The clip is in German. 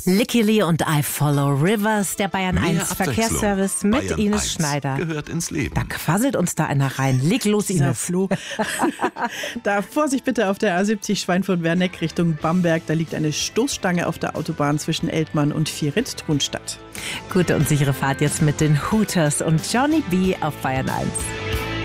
Licky Lee und I Follow Rivers, der Bayern 1 Verkehrsservice mit Bayern Ines 1 Schneider. Gehört ins Leben. Da quasselt uns da einer rein. Leg los, Dieser Ines. Flo. Da Vorsicht bitte auf der A70 Schweinfurt-Werneck Richtung Bamberg. Da liegt eine Stoßstange auf der Autobahn zwischen Eltmann und Vieritt-Trunstadt. Gute und sichere Fahrt jetzt mit den Hooters und Johnny B auf Bayern 1.